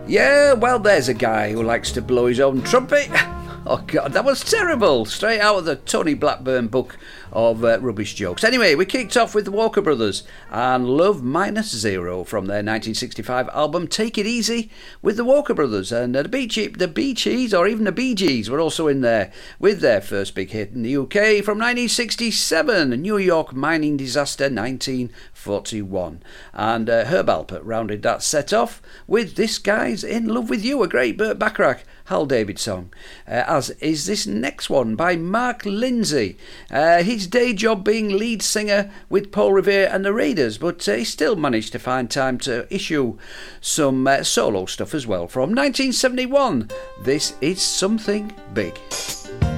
Yeah, well, there's a guy who likes to blow his own trumpet. Oh, God, that was terrible. Straight out of the Tony Blackburn book of rubbish jokes. Anyway, we kicked off with the Walker Brothers and Love Minus Zero from their 1965 album Take It Easy with the Walker Brothers. And the Bee Gees, or even the Bee Gees, were also in there with their first big hit in the UK from 1967, New York Mining Disaster 1941. And Herb Alpert rounded that set off with This Guy's in Love With You, a great Burt Bacharach, Hal David song, as is this next one by Mark Lindsay. His day job being lead singer with Paul Revere and the Raiders, but he still managed to find time to issue some solo stuff as well. From 1971, this is Something Big.